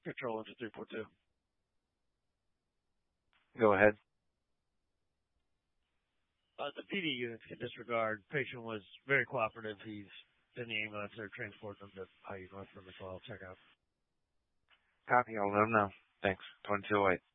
Control into 342. Go ahead. The PD units can disregard. Patient was very cooperative. He's in the ambulance. They're transporting him to IU North from as well. Check out. Copy. I'll let him know. Thanks. 2208.